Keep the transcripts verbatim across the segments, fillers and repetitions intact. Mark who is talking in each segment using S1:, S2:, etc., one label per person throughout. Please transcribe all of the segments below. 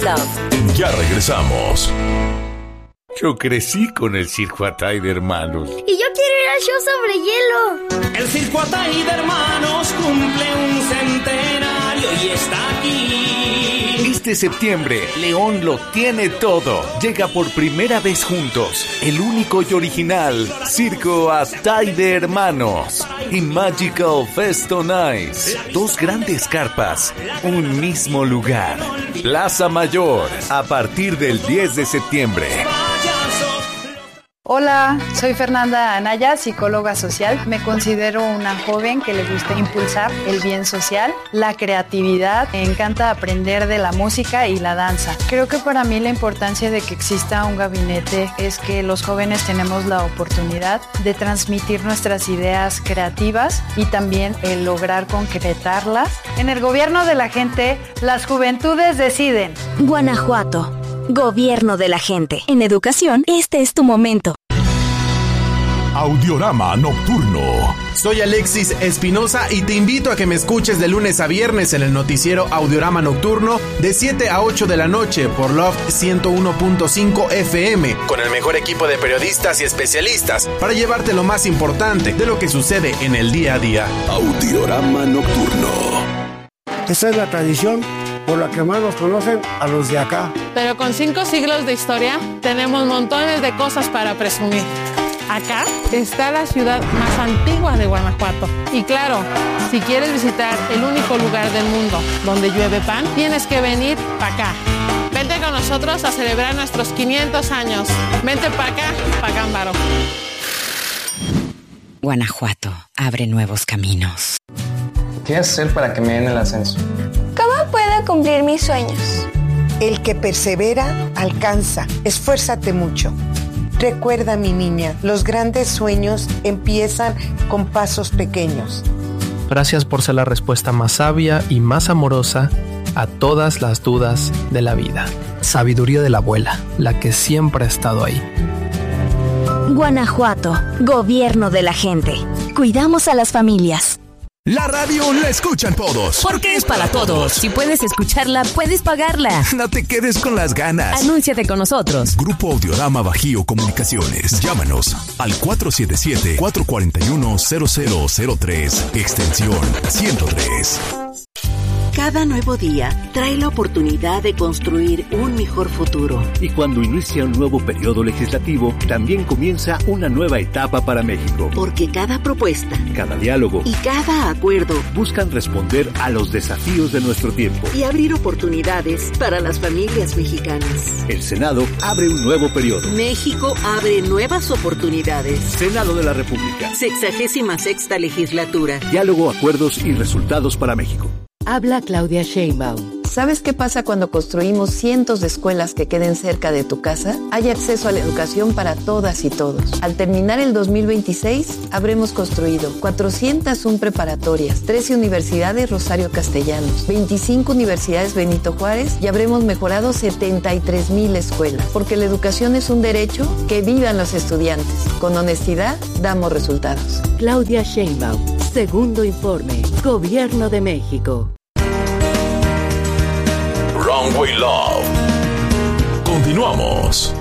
S1: Love.
S2: Ya regresamos. Yo crecí con el Circo Atay de Hermanos.
S3: Y yo quiero ir al show sobre hielo.
S4: El Circo Atay de Hermanos cumple un centenario y está aquí.
S2: Este septiembre, León lo tiene todo. Llega por primera vez juntos, el único y original Circo Atay de Hermanos y Magical Fest on Ice. Dos grandes carpas, un mismo lugar. Plaza Mayor, a partir del diez de septiembre.
S5: Hola, soy Fernanda Anaya, psicóloga social. Me considero una joven que le gusta impulsar el bien social, la creatividad. Me encanta aprender de la música y la danza. Creo que para mí la importancia de que exista un gabinete es que los jóvenes tenemos la oportunidad de transmitir nuestras ideas creativas y también el lograr concretarlas. En el gobierno de la gente, las juventudes deciden.
S1: Guanajuato, gobierno de la gente. En educación, este es tu momento.
S6: Audiorama Nocturno.
S7: Soy Alexis Espinosa y te invito a que me escuches de lunes a viernes en el noticiero Audiorama Nocturno de siete a ocho de la noche por Love ciento uno punto cinco F M, con el mejor equipo de periodistas y especialistas para llevarte lo más importante de lo que sucede en el día a día.
S6: Audiorama Nocturno.
S8: Esa es la tradición por la que más nos conocen a los de acá.
S9: Pero con cinco siglos de historia tenemos montones de cosas para presumir. Acá está la ciudad más antigua de Guanajuato. Y claro, si quieres visitar el único lugar del mundo donde llueve pan, tienes que venir para acá. Vente con nosotros a celebrar nuestros quinientos años. Vente para acá, pa' Gámbaro.
S10: Guanajuato abre nuevos caminos.
S11: ¿Qué hacer para que me den el ascenso?
S12: ¿Cómo puedo cumplir mis sueños?
S13: El que persevera, alcanza. Esfuérzate mucho. Recuerda, mi niña, los grandes sueños empiezan con pasos pequeños.
S14: Gracias por ser la respuesta más sabia y más amorosa a todas las dudas de la vida. Sabiduría de la abuela, la que siempre ha estado ahí.
S1: Guanajuato, gobierno de la gente. Cuidamos a las familias.
S6: La radio la escuchan todos.
S10: Porque es para todos. Si puedes escucharla, puedes pagarla.
S6: No te quedes con las ganas.
S10: Anúnciate con nosotros.
S6: Grupo Audiorama Bajío Comunicaciones. Llámanos al cuatro siete siete, cuatro cuatro uno, cero cero cero tres, extensión ciento tres.
S15: Cada nuevo día trae la oportunidad de construir un mejor futuro.
S16: Y cuando inicia un nuevo periodo legislativo, también comienza una nueva etapa para México.
S15: Porque cada propuesta,
S16: cada diálogo
S15: y cada acuerdo
S16: buscan responder a los desafíos de nuestro tiempo
S15: y abrir oportunidades para las familias mexicanas.
S16: El Senado abre un nuevo periodo.
S15: México abre nuevas oportunidades.
S16: Senado de la República.
S15: Sexagésima sexta legislatura.
S16: Diálogo, acuerdos y resultados para México.
S17: Habla Claudia Sheinbaum. ¿Sabes qué pasa cuando construimos cientos de escuelas que queden cerca de tu casa? Hay acceso a la educación para todas y todos. Al terminar el dos mil veintiséis, habremos construido cuatrocientas una preparatorias, trece universidades Rosario Castellanos, veinticinco universidades Benito Juárez y habremos mejorado setenta y tres mil escuelas. Porque la educación es un derecho, que vivan los estudiantes. Con honestidad, damos resultados.
S18: Claudia Sheinbaum, segundo informe, Gobierno de México.
S2: Runway Love. Continuamos.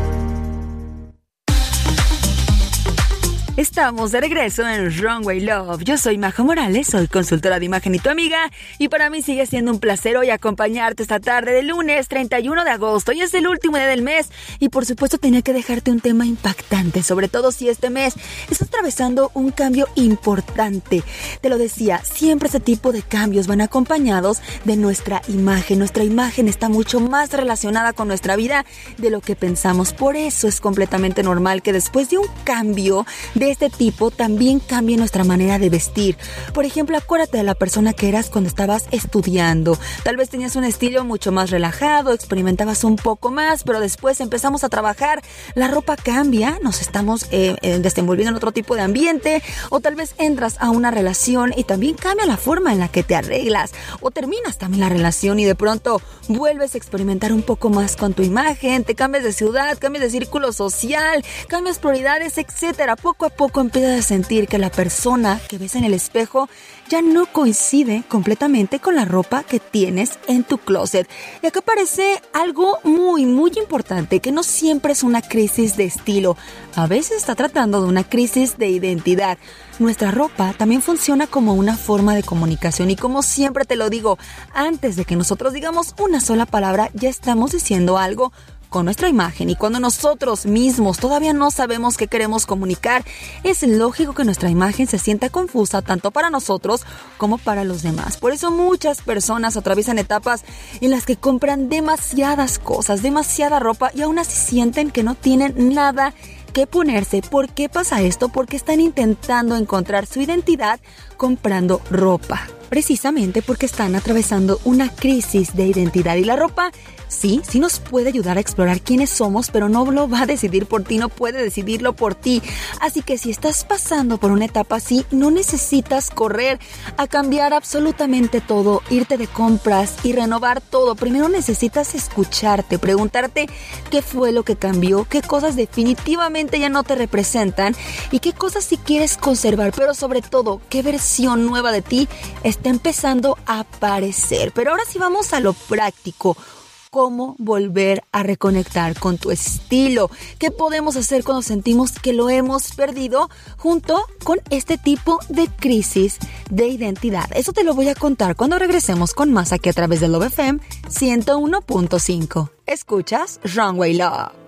S19: Estamos de regreso en Runway Love. Yo soy Majo Morales, soy consultora de imagen y tu amiga, y para mí sigue siendo un placer hoy acompañarte esta tarde de lunes treinta y uno de agosto. Y es el último día del mes y por supuesto tenía que dejarte un tema impactante, sobre todo si este mes estás atravesando un cambio importante. Te lo decía, siempre este tipo de cambios van acompañados de nuestra imagen. Nuestra imagen está mucho más relacionada con nuestra vida de lo que pensamos. Por eso es completamente normal que después de un cambio de este tipo también cambie nuestra manera de vestir. Por ejemplo, acuérdate de la persona que eras cuando estabas estudiando. Tal vez tenías un estilo mucho más relajado, experimentabas un poco más, pero después empezamos a trabajar, la ropa cambia, nos estamos eh, eh, desenvolviendo en otro tipo de ambiente, o tal vez entras a una relación y también cambia la forma en la que te arreglas, o terminas también la relación y de pronto vuelves a experimentar un poco más con tu imagen, te cambias de ciudad, cambias de círculo social, cambias prioridades, etcétera. Poco a poco empiezas a sentir que la persona que ves en el espejo ya no coincide completamente con la ropa que tienes en tu closet. Y acá aparece algo muy, muy importante, que no siempre es una crisis de estilo. A veces está tratando de una crisis de identidad. Nuestra ropa también funciona como una forma de comunicación y como siempre te lo digo, antes de que nosotros digamos una sola palabra, ya estamos diciendo algo con nuestra imagen, y cuando nosotros mismos todavía no sabemos qué queremos comunicar, es lógico que nuestra imagen se sienta confusa tanto para nosotros como para los demás. Por eso muchas personas atraviesan etapas en las que compran demasiadas cosas, demasiada ropa, y aún así sienten que no tienen nada que ponerse. ¿Por qué pasa esto? Porque están intentando encontrar su identidad comprando ropa. Precisamente porque están atravesando una crisis de identidad, y la ropa sí, sí nos puede ayudar a explorar quiénes somos, pero no lo va a decidir por ti, no puede decidirlo por ti. Así que si estás pasando por una etapa así, no necesitas correr a cambiar absolutamente todo, irte de compras y renovar todo. Primero necesitas escucharte, preguntarte qué fue lo que cambió, qué cosas definitivamente ya no te representan y qué cosas sí quieres conservar, pero sobre todo, qué versión nueva de ti está empezando a aparecer. Pero ahora sí vamos a lo práctico. ¿Cómo volver a reconectar con tu estilo? ¿Qué podemos hacer cuando sentimos que lo hemos perdido junto con este tipo de crisis de identidad? Eso te lo voy a contar cuando regresemos con más aquí a través de Love F M ciento uno punto cinco. ¿Escuchas Runway Love?